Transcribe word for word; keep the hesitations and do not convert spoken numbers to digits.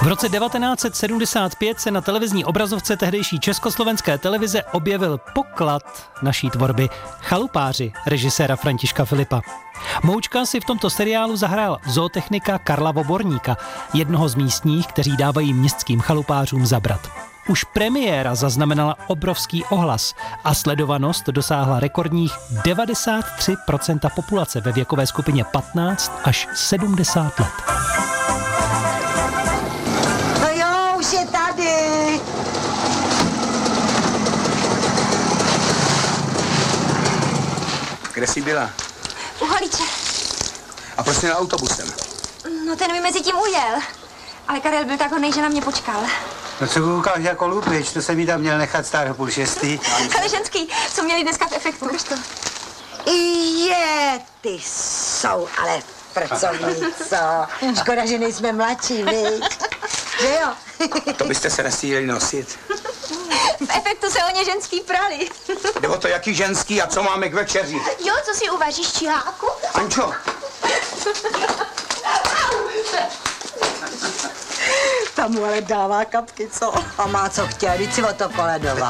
V roce devatenáct set sedmdesát pět se na televizní obrazovce tehdejší československé televize objevil poklad naší tvorby Chalupáři režiséra Františka Filipa. Moučka si v tomto seriálu zahrál zootechnika Karla Voborníka, jednoho z místních, kteří dávají městským chalupářům zabrat. Už premiéra zaznamenala obrovský ohlas a sledovanost dosáhla rekordních devadesát tři procent populace ve věkové skupině patnáct až sedmdesát let. No jo, už je tady. Kde jsi byla? U Holíče. A proč jsi na autobusem? No ten mi mezi tím ujel. Ale Karel byl tak hodnej, že na mě počkal. No co koukáš jako lupič, to jsem jí tam měl nechat stát o půl šestý. Ale ženský, co měli dneska v efektu. To. Je, ty jsou ale pracovníco. Škoda, že nejsme mladší, viď? Že jo? To byste se nestíhali nosit. V efektu se o ně ženský prali. Jde o to, jaký ženský a co máme k večeři. Jo, co si uvaříš, čiháku? Ančo! Tam mu ale dává kapky, co? A má co chtěl, víc si o to koledová.